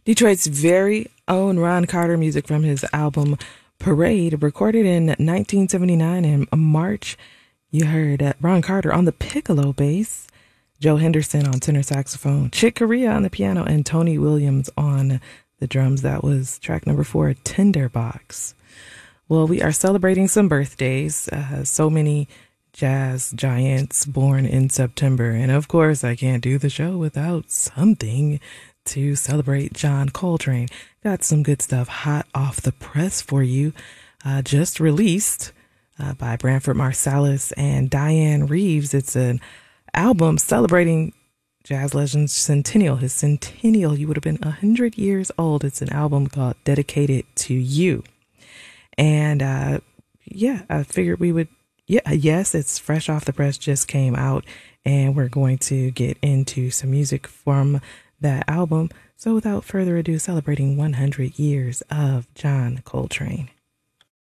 Detroit's very own Ron Carter, music from his album Parade, recorded in 1979 in March. You heard Ron Carter on the piccolo bass, Joe Henderson on tenor saxophone, Chick Corea on the piano, and Tony Williams on the drums. That was track number 4, Tinderbox. Well, we are celebrating some birthdays. So many jazz giants born in September. And of course, I can't do the show without something to celebrate John Coltrane. Got some good stuff hot off the press for you. Just released by Branford Marsalis and Diane Reeves. It's an album celebrating jazz legend's centennial. His centennial, he would have been 100 years old. It's an album called Dedicated to You. And I figured we would, yes, it's fresh off the press, just came out, and we're going to get into some music from that album. So without further ado, celebrating 100 years of John Coltrane.